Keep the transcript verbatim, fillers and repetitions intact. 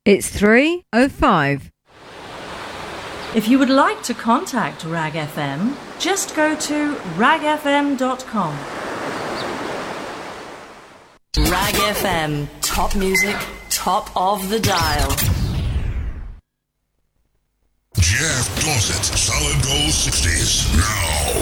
It's three oh five. If you would like to contact Rag F M, just go to rag f m dot com. Rag F M, top music, top of the dial. Jeff Dorset, Solid Gold sixties, now.